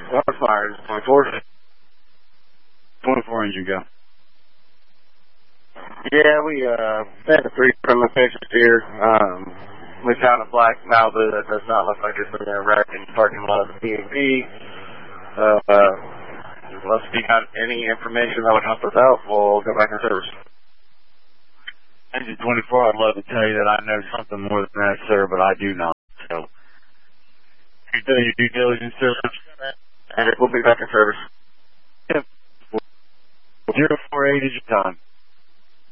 Water fire, 24. 24 engine go. Yeah, we had a 3 criminal pictures here. We found a black Malibu that does not look like it's been there wrecked in the parking lot of the B&B. Unless you got any information that would help us out, we'll go back in service. Engine 24, I'd love to tell you that I know something more than that, sir, but I do not. So, you're doing your due diligence, sir. And we'll be back in service. Yep. 048 is your time.